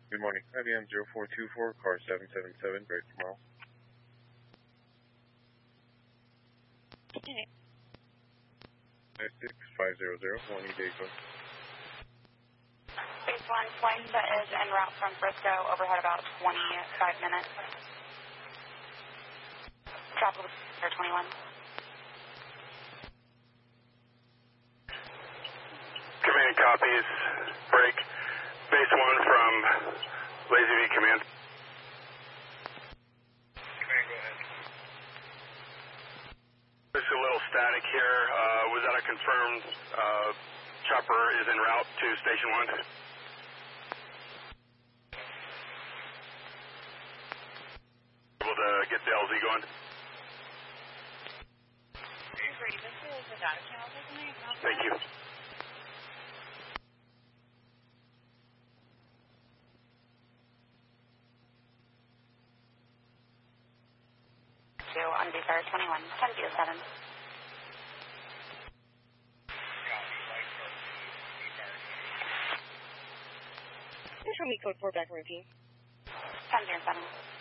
Good morning. IBM 0424, car 777, great tomorrow. Okay. 56500, morning, Dayton. Base 1, flight that is en route from Frisco, overhead about 25 minutes. Tropical 21. Command copies. Break. Base 1 from Lazy V Command. Command, go ahead. There's a little static here. Was that a confirmed chopper is en route to Station 1? Able to get the LZ going? Great. This is the data channel. Thank you. To Undefer 21, 1007. This is from code 4 back routine. 1007.